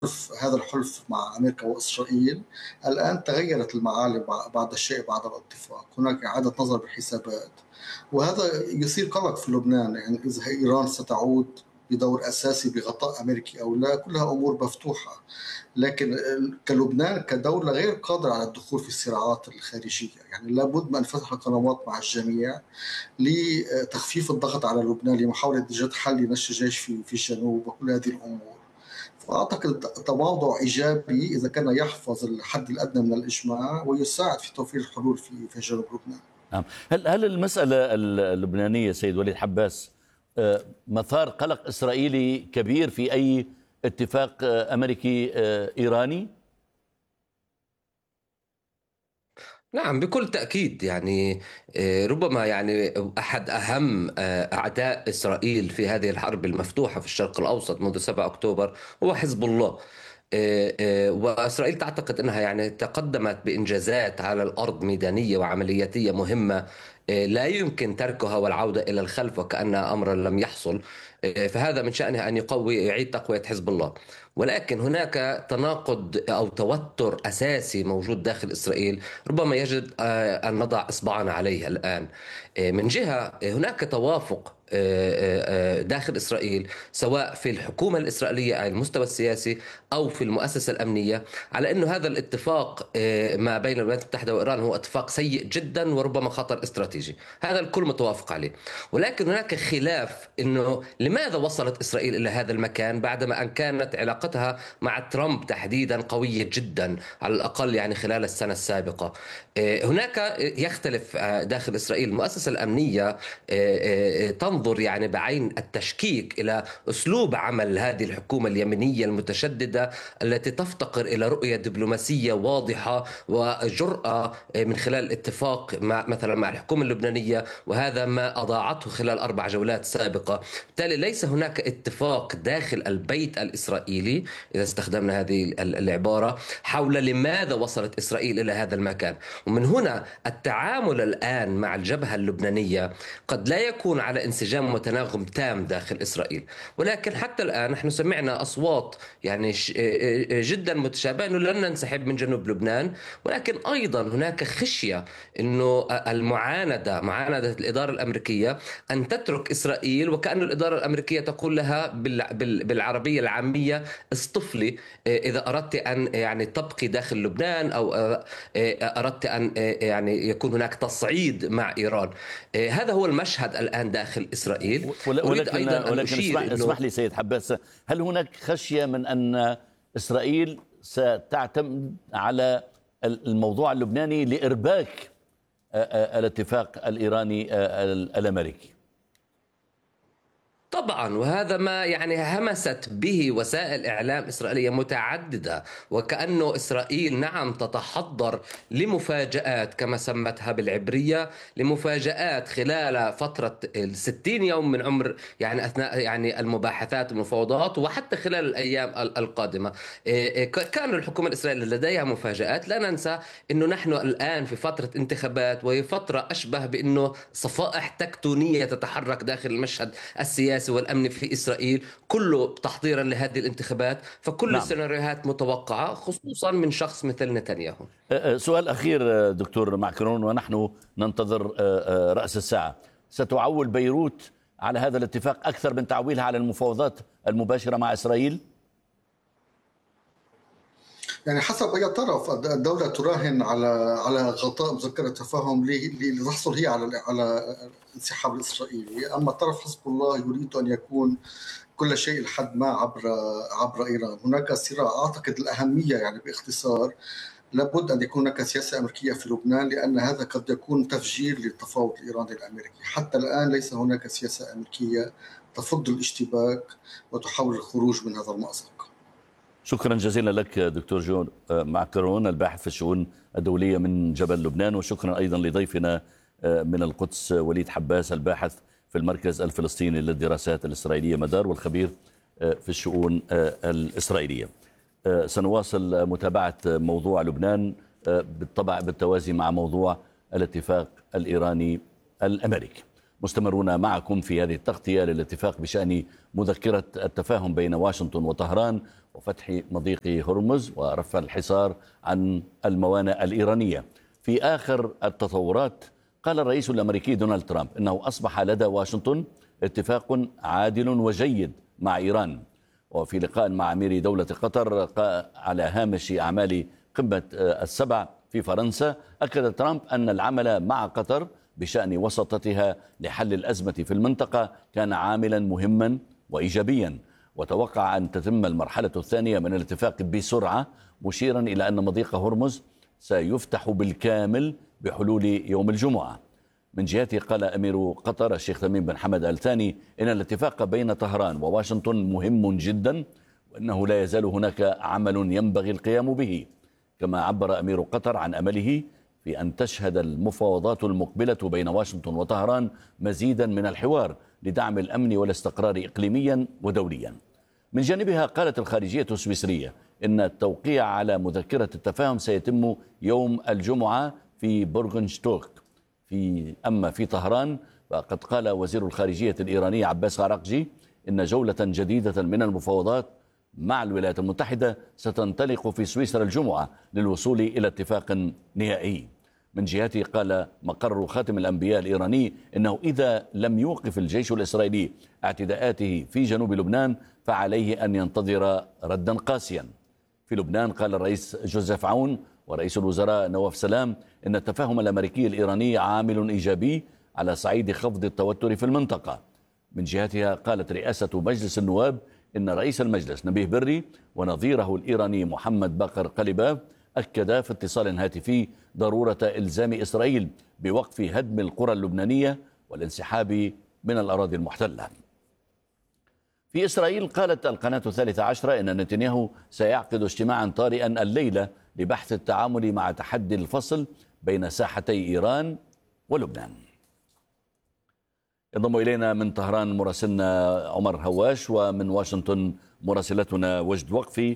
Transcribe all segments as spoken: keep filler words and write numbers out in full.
هذا الحلف مع أمريكا وإسرائيل. الآن تغيرت المعالم بعد الشيء بعد الاتفاق، هناك إعادة نظر بالحسابات، وهذا يثير قلق في لبنان. يعني إذا إيران ستعود بدور أساسي بغطاء أمريكي أو لا، كلها أمور مفتوحة. لكن كلبنان كدولة غير قادرة على الدخول في الصراعات الخارجية، يعني لابد من فتح القنوات مع الجميع لتخفيف الضغط على لبنان، لمحاولة إيجاد حل لنشر الجيش في في الجنوب وكل هذه الأمور. فأعتقد تواضع إيجابي إذا كان يحفظ الحد الأدنى من الإجماع ويساعد في توفير الحلول في في جنوب لبنان. نعم. هل هل المسألة اللبنانية سيد وليد حباس آه، مثار قلق إسرائيلي كبير في أي اتفاق آه، أمريكي آه، إيراني؟ نعم، بكل تأكيد. يعني آه، ربما يعني أحد أهم آه، أعداء إسرائيل في هذه الحرب المفتوحة في الشرق الأوسط منذ سبعة أكتوبر هو حزب الله. آه، آه، وإسرائيل تعتقد أنها يعني تقدمت بإنجازات على الأرض ميدانية وعملياتية مهمة، آه، لا يمكن تركها والعودة إلى الخلف وكأنها أمر لم يحصل. آه، فهذا من شأنه أن يقوي يعيد تقوية حزب الله. ولكن هناك تناقض أو توتر أساسي موجود داخل إسرائيل، ربما يجب آه، أن نضع إصبعنا عليه الآن. آه، من جهة هناك توافق آه، آه، داخل إسرائيل، سواء في الحكومة الإسرائيلية على المستوى السياسي أو في المؤسسة الأمنية، على أنه هذا الاتفاق آه، ما بين الولايات المتحدة وإيران هو اتفاق سيء جدا وربما خطر استراتيجي. هذا الكل متوافق عليه. ولكن هناك خلاف أنه لماذا وصلت إسرائيل إلى هذا المكان بعدما أن كانت علاقتها مع ترامب تحديدا قوية جدا، على الأقل يعني خلال السنة السابقة. آه، هناك يختلف آه، داخل إسرائيل. المؤسسة الأمنية آه، آه، تنظر يعني بعين التشكيك إلى أسلوب عمل هذه الحكومة اليمنية المتشددة التي تفتقر إلى رؤية دبلوماسية واضحة وجرأة من خلال الاتفاق مع مثلا مع الحكومة اللبنانية، وهذا ما أضاعته خلال أربع جولات سابقة. بالتالي ليس هناك اتفاق داخل البيت الإسرائيلي، إذا استخدمنا هذه العبارة، حول لماذا وصلت إسرائيل إلى هذا المكان. ومن هنا التعامل الآن مع الجبهة اللبنانية قد لا يكون على انسجام وتناغم تام داخل إسرائيل. ولكن حتى الآن نحن سمعنا أصوات يعني جدا متشابهة أنه لن ننسحب من جنوب لبنان، ولكن أيضا هناك خشية أنه المعاندة معاندة الإدارة الأمريكية أن تترك إسرائيل، وكأن الإدارة الأمريكية تقول لها بالعربية العامية اصطفلي إذا أردت أن يعني تبقي داخل لبنان، أو أردت أن يعني يكون هناك تصعيد مع إيران. هذا هو المشهد الآن داخل إسرائيل. أريد أيضا أن ولكن اسمح, اسمح لي سيد حباس، هل هناك خشية من أن إسرائيل ستعتمد على الموضوع اللبناني لإرباك الاتفاق الإيراني الأمريكي؟ طبعا، وهذا ما يعني همست به وسائل إعلام إسرائيلية متعددة، وكأنه إسرائيل نعم تتحضر لمفاجآت كما سمتها بالعبرية، لمفاجآت خلال فترة الستين يوم من عمر يعني أثناء يعني المباحثات والمفاوضات، وحتى خلال الأيام القادمة. كان الحكومة الإسرائيلية لديها مفاجآت. لا ننسى أنه نحن الآن في فترة انتخابات، وهي فترة أشبه بأنه صفائح تكتونية تتحرك داخل المشهد السياسي والأمن في إسرائيل، كله تحضيرا لهذه الانتخابات. فكل نعم. السيناريوهات متوقعة، خصوصا من شخص مثل نتنياهو. سؤال أخير دكتور معكرون، ونحن ننتظر رأس الساعة، ستعول بيروت على هذا الاتفاق أكثر من تعويلها على المفاوضات المباشرة مع إسرائيل؟ يعني حسب أي طرف، الدولة تراهن على على غطاء مذكرة تفاهم لتحصل هي على على الانسحاب الإسرائيلي. أما طرف حزب الله يريد أن يكون كل شيء لحد ما عبر عبر إيران. هناك صراع. أعتقد الأهمية يعني باختصار، لابد أن يكون هناك سياسة أمريكية في لبنان، لأن هذا قد يكون تفجير للتفاوض الإيراني الأمريكي. حتى الآن ليس هناك سياسة أمريكية تفض الاشتباك وتحاول الخروج من هذا المأزق. شكرا جزيلا لك دكتور جون معكرون، الباحث في الشؤون الدولية من جبل لبنان، وشكرا أيضا لضيفنا من القدس وليد حباس، الباحث في المركز الفلسطيني للدراسات الإسرائيلية مدار، والخبير في الشؤون الإسرائيلية. سنواصل متابعة موضوع لبنان بالطبع بالتوازي مع موضوع الاتفاق الإيراني الأمريكي. مستمرون معكم في هذه التغطية للاتفاق بشأن مذكرة التفاهم بين واشنطن وطهران وفتح مضيق هرمز ورفع الحصار عن الموانئ الإيرانية. في آخر التطورات قال الرئيس الأمريكي دونالد ترامب إنه أصبح لدى واشنطن اتفاق عادل وجيد مع إيران. وفي لقاء مع أمير دولة قطر على هامش أعمال قمة السبع في فرنسا، أكد ترامب أن العمل مع قطر بشأن وسطتها لحل الأزمة في المنطقة كان عاملا مهما وإيجابيا، وتوقع أن تتم المرحلة الثانية من الاتفاق بسرعة، مشيرا إلى أن مضيق هرمز سيفتح بالكامل بحلول يوم الجمعة. من جهته قال أمير قطر الشيخ تميم بن حمد آل ثاني إن الاتفاق بين طهران وواشنطن مهم جدا، وأنه لا يزال هناك عمل ينبغي القيام به. كما عبر أمير قطر عن أمله في أن تشهد المفاوضات المقبلة بين واشنطن وطهران مزيدا من الحوار لدعم الأمن والاستقرار إقليميا ودوليا. من جانبها قالت الخارجية السويسرية إن التوقيع على مذكرة التفاهم سيتم يوم الجمعة في بورغنشتوك. في أما في طهران فقد قال وزير الخارجية الإيراني عباس عراقجي إن جولة جديدة من المفاوضات مع الولايات المتحدة ستنطلق في سويسرا الجمعة للوصول إلى اتفاق نهائي. من جهته قال مقر خاتم الأنبياء الإيراني إنه إذا لم يوقف الجيش الإسرائيلي اعتداءاته في جنوب لبنان فعليه أن ينتظر ردا قاسيا. في لبنان قال الرئيس جوزيف عون ورئيس الوزراء نواف سلام إن التفاهم الأمريكي الإيراني عامل إيجابي على صعيد خفض التوتر في المنطقة. من جهتها قالت رئاسة مجلس النواب إن رئيس المجلس نبيه بري ونظيره الإيراني محمد باقر قليباف أكدا في اتصال هاتفي ضرورة إلزام إسرائيل بوقف هدم القرى اللبنانية والانسحاب من الأراضي المحتلة. في إسرائيل قالت القناة الثالثة عشرة إن نتنياهو سيعقد اجتماعا طارئا الليلة لبحث التعامل مع تحدي الفصل بين ساحتي إيران ولبنان. ينضم إلينا من طهران مراسلنا عمر هواش، ومن واشنطن مراسلتنا وجد وقفي.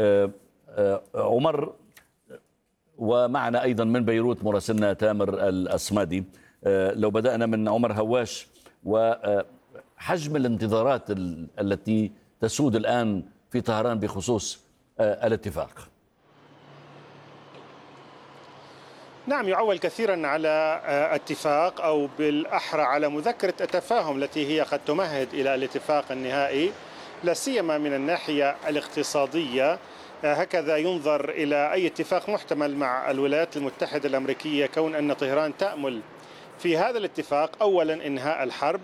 عمر، ومعنا أيضا من بيروت مراسلنا تامر الأصمادي. لو بدأنا من عمر هواش، وحجم الانتظارات التي تسود الآن في طهران بخصوص الاتفاق. نعم، يعول كثيرا على اتفاق أو بالأحرى على مذكرة التفاهم التي هي قد تمهد إلى الاتفاق النهائي، لا سيما من الناحية الاقتصادية. هكذا ينظر إلى أي اتفاق محتمل مع الولايات المتحدة الأمريكية، كون أن طهران تأمل في هذا الاتفاق أولا إنهاء الحرب،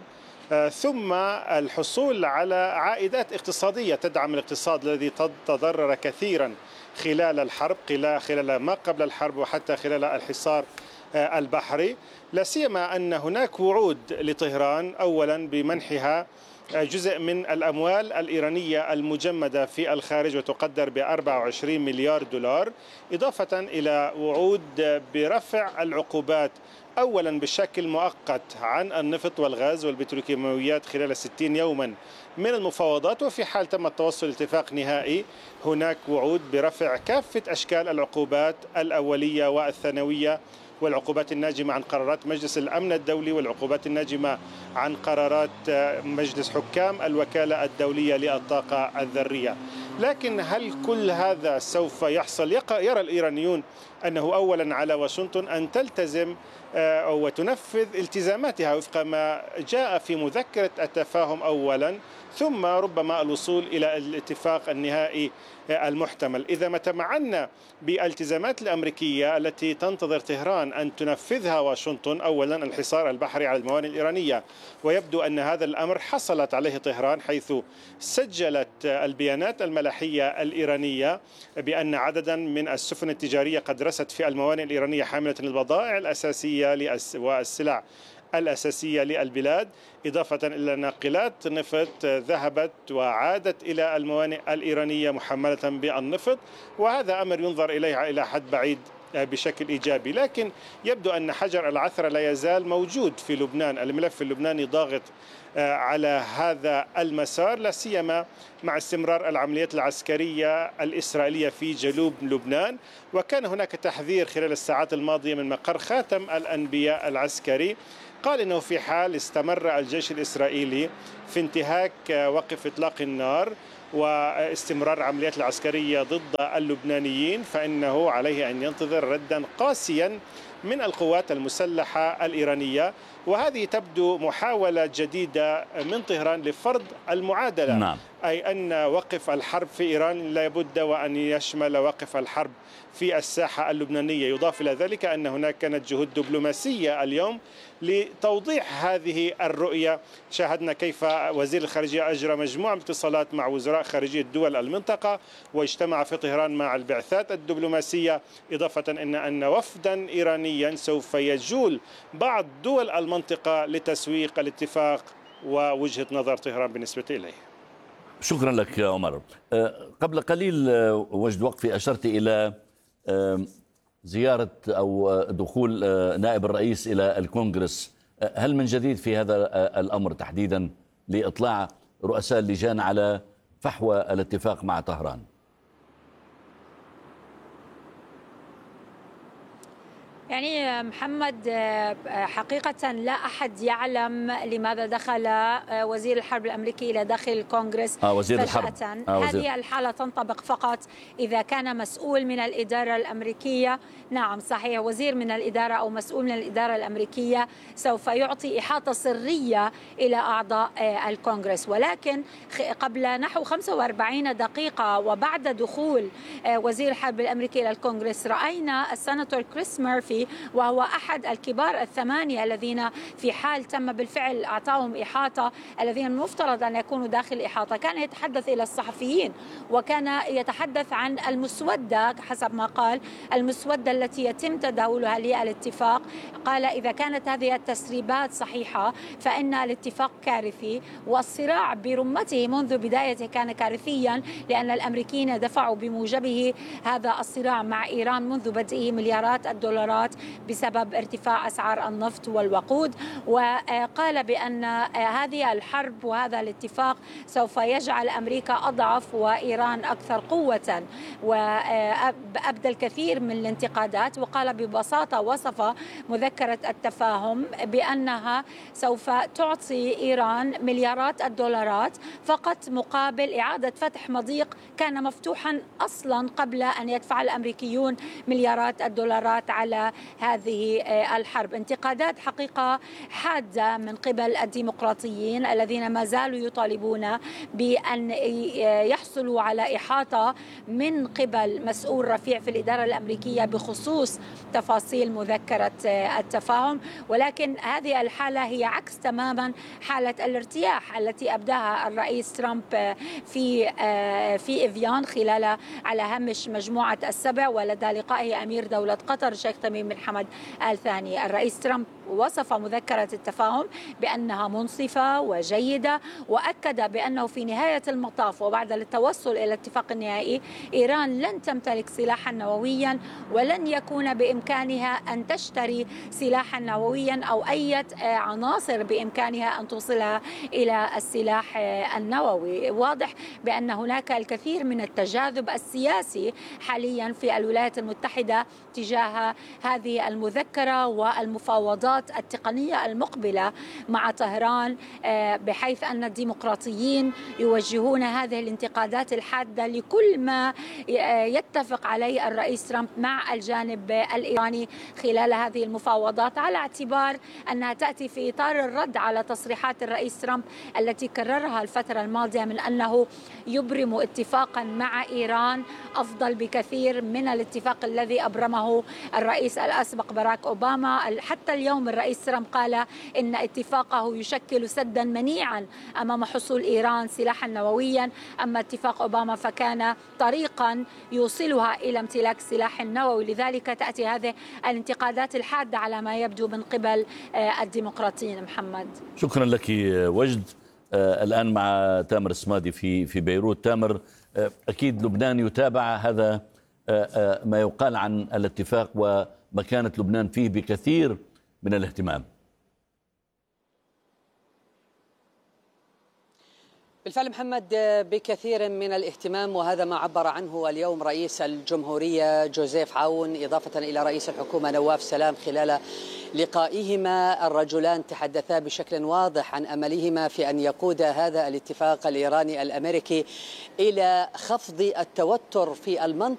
ثم الحصول على عائدات اقتصادية تدعم الاقتصاد الذي تضرر كثيرا خلال الحرب، خلال ما قبل الحرب وحتى خلال الحصار البحري. لا سيما أن هناك وعود لطهران أولا بمنحها جزء من الأموال الإيرانية المجمدة في الخارج وتقدر ب أربعة وعشرين مليار دولار، إضافة إلى وعود برفع العقوبات أولا بشكل مؤقت عن النفط والغاز والبتروكيماويات خلال ستين يوما من المفاوضات، وفي حال تم التوصل لاتفاق نهائي هناك وعود برفع كافة أشكال العقوبات الأولية والثانوية والعقوبات الناجمة عن قرارات مجلس الأمن الدولي والعقوبات الناجمة عن قرارات مجلس حكام الوكالة الدولية للطاقة الذرية. لكن هل كل هذا سوف يحصل؟ يرى الإيرانيون أنه أولا على واشنطن أن تلتزم وتنفذ التزاماتها وفق ما جاء في مذكرة التفاهم أولا، ثم ربما الوصول إلى الاتفاق النهائي المحتمل. إذا ما تمعنا بالالتزامات الأمريكية التي تنتظر طهران أن تنفذها واشنطن، أولا الحصار البحري على الموانئ الإيرانية، ويبدو أن هذا الأمر حصلت عليه طهران، حيث سجلت البيانات الملاحية الإيرانية بأن عددا من السفن التجارية قد رست في الموانئ الإيرانية حاملة البضائع الأساسية والسلع الأساسية للبلاد، إضافة إلى ناقلات نفط ذهبت وعادت إلى الموانئ الإيرانية محملة بالنفط. وهذا أمر ينظر إليه إلى حد بعيد بشكل إيجابي، لكن يبدو أن حجر العثرة لا يزال موجود في لبنان. الملف اللبناني ضاغط على هذا المسار، لا سيما مع استمرار العمليات العسكرية الإسرائيلية في جنوب لبنان. وكان هناك تحذير خلال الساعات الماضية من مقر خاتم الأنبياء العسكري، قال إنه في حال استمر الجيش الإسرائيلي في انتهاك وقف إطلاق النار واستمرار العمليات العسكرية ضد اللبنانيين فإنه عليه أن ينتظر ردا قاسيا من القوات المسلحة الإيرانية. وهذه تبدو محاولة جديدة من طهران لفرض المعادلة. نعم. أي أن وقف الحرب في إيران لا بد وأن يشمل وقف الحرب في الساحة اللبنانية. يضاف إلى ذلك أن هناك كانت جهود دبلوماسية اليوم لتوضيح هذه الرؤية. شاهدنا كيف وزير الخارجية أجرى مجموعة من اتصالات مع وزراء خارجية دول المنطقة واجتمع في طهران مع البعثات الدبلوماسية، إضافة إن أن وفدا إيرانيا سوف يجول بعض دول المنطقة لتسويق الاتفاق ووجهة نظر طهران بالنسبة إليه. شكرا لك يا عمر. قبل قليل وجد وقفي أشرت إلى زيارة أو دخول نائب الرئيس إلى الكونغرس. هل من جديد في هذا الأمر تحديدا لإطلاع رؤساء اللجان على فحوى الاتفاق مع طهران؟ يعني محمد، حقيقة لا أحد يعلم لماذا دخل وزير الحرب الأمريكي إلى داخل الكونغرس آه وزير الحرب. آه وزير. هذه الحالة تنطبق فقط إذا كان مسؤول من الإدارة الأمريكية. نعم صحيح، وزير من الإدارة أو مسؤول من الإدارة الأمريكية سوف يعطي إحاطة سرية إلى أعضاء الكونغرس. ولكن قبل نحو خمسة وأربعين دقيقة وبعد دخول وزير الحرب الأمريكي إلى الكونغرس رأينا السناتور كريس ميرفي، وهو أحد الكبار الثمانية الذين في حال تم بالفعل أعطاهم إحاطة، الذين المفترض أن يكونوا داخل إحاطة، كان يتحدث إلى الصحفيين وكان يتحدث عن المسودة حسب ما قال، المسودة التي يتم تداولها للاتفاق. قال إذا كانت هذه التسريبات صحيحة فإن الاتفاق كارثي، والصراع برمته منذ بدايته كان كارثيا، لأن الأمريكيين دفعوا بموجبه هذا الصراع مع إيران منذ بدئه مليارات الدولارات بسبب ارتفاع أسعار النفط والوقود. وقال بأن هذه الحرب وهذا الاتفاق سوف يجعل أمريكا أضعف وإيران أكثر قوة، وأبدى الكثير من الانتقادات. وقال ببساطة، وصف مذكرة التفاهم بأنها سوف تعطي إيران مليارات الدولارات فقط مقابل إعادة فتح مضيق كان مفتوحا أصلا قبل أن يدفع الأمريكيون مليارات الدولارات على هذه الحرب. انتقادات حقيقة حادة من قبل الديمقراطيين الذين ما زالوا يطالبون بأن يحصلوا على إحاطة من قبل مسؤول رفيع في الإدارة الأمريكية بخصوص تفاصيل مذكرة التفاهم. ولكن هذه الحالة هي عكس تماما حالة الارتياح التي أبداها الرئيس ترامب في في إفيان خلال على هامش مجموعة السبع ولدى لقائه أمير دولة قطر الشيخ تميم بن حمد آل ثاني. الرئيس ترامب وصف مذكرة التفاهم بأنها منصفة وجيدة، وأكد بأنه في نهاية المطاف وبعد التوصل إلى الاتفاق النهائي إيران لن تمتلك سلاحا نوويا ولن يكون بإمكانها أن تشتري سلاحا نوويا أو أي عناصر بإمكانها أن توصلها إلى السلاح النووي. واضح بأن هناك الكثير من التجاذب السياسي حاليا في الولايات المتحدة تجاه هذه المذكرة والمفاوضات التقنية المقبلة مع طهران، بحيث أن الديمقراطيين يوجهون هذه الانتقادات الحادة لكل ما يتفق عليه الرئيس ترامب مع الجانب الإيراني خلال هذه المفاوضات، على اعتبار أنها تأتي في إطار الرد على تصريحات الرئيس ترامب التي كررها الفترة الماضية من أنه يبرم اتفاقا مع إيران أفضل بكثير من الاتفاق الذي أبرمه الرئيس الأسبق باراك أوباما. حتى اليوم الرئيس ترامب قال إن اتفاقه يشكل سدا منيعا أمام حصول إيران سلاحا نوويا، أما اتفاق أوباما فكان طريقا يوصلها إلى امتلاك سلاح نووي. لذلك تأتي هذه الانتقادات الحادة على ما يبدو من قبل الديمقراطيين. محمد، شكرا لك وجد. الآن مع تامر السمادي في في بيروت. تامر، أكيد لبنان يتابع هذا ما يقال عن الاتفاق ومكانة لبنان فيه بكثير من الاهتمام. بالفعل محمد، بكثير من الاهتمام، وهذا ما عبر عنه اليوم رئيس الجمهورية جوزيف عون إضافة إلى رئيس الحكومة نواف سلام خلال لقائهما. الرجلان تحدثا بشكل واضح عن أملهما في أن يقود هذا الاتفاق الإيراني الأمريكي إلى خفض التوتر في المنطقة